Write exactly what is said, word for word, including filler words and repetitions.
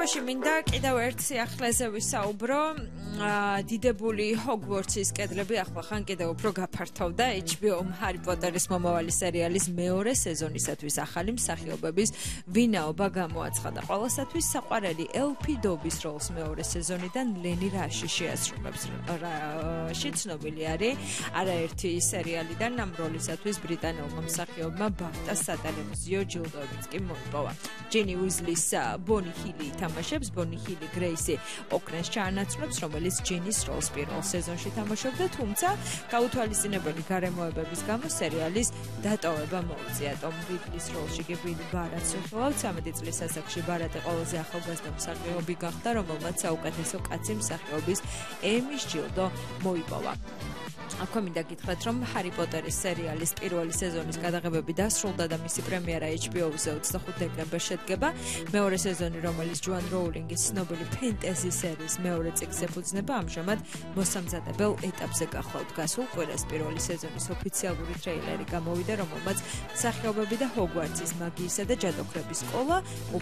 შემთხვევაში მინდა კიდევ ერთ სიახლეზე ვისაუბრო. დიდებული ჰოგვორტსის კედლები ახლახან კიდევ უფრო გაფართოვდა. ეიჩ ბი ომ ჰარი პოტერის მომავალი სერიალის მეორე სეზონისათვის ახალი მსახიობების ვინაობა გამოაცხადა. ყველასათვის საყვარელი ელ-პი დობის როლს მეორე სეზონიდან ლენი რაში შეასრულებს. რაში ცნობილი არის არაერთი სერიალიდან ამ როლისათვის ბრიტანელმა მსახიობმა ბაფტას სატელევიზიო ჯილდოებიც კი მოიპოვა. ჯენი უიზლის ბონი ჰილი თამაშობს. ბონი ჰილი გრეისი ოქრენს ჩაანაცვლებს, რომელიც ჯენის როლს პირველ სეზონში თამაშობდა, თუმცა გაუთვალისწინებელი გარემოებების გამო სერიალის დატოვება მოუწია. ტომ რიდლის როლში კი ბილი ბარატს ვიხილავთ. ცამეტი წლის ასაკში ბარატი ყველაზე ახალგაზრდა მსახიობი გახდა, რომელმაც საუკეთესო კაცი მსახიობის ემის ჯილდო მოიპოვა. აქვე მინდა გითხრათ, რომ ჰარი პოტერის სერიალის პირველი სეზონის გადაღებები დასრულდა და მისი პრემიერა ეიჩ ბი ო-ზე ოცდახუთი დეკემბერს შედგება. მეორე სეზონი, რომელიც ჯოან როულინგის ცნობილი ფენტეზი სერიის მეორე წიგნს ეფუძნება, ამჟამად მოსამზადებელ ეტაპზე გახლავთ. გასულ კვირას პირველი სეზონის ოფიციალური ტრეილერი გამოვიდა, რომელმაც მსახიობები და ჰოგვორტსის მაგიისა და ჯადოქრების სკოლა